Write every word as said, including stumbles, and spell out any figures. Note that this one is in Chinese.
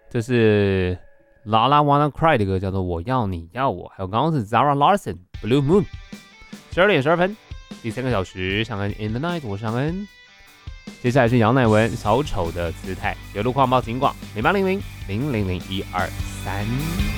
这是 Lala Wanna Cry 的歌，叫做我要你要我，还有刚刚是 Zara Larson Blue Moon。十二点十二分，第三个小时，尚恩 In the Night， 我尚恩。接下来是杨乃文小丑的姿态，有路况报警广零八零零零零零一二三。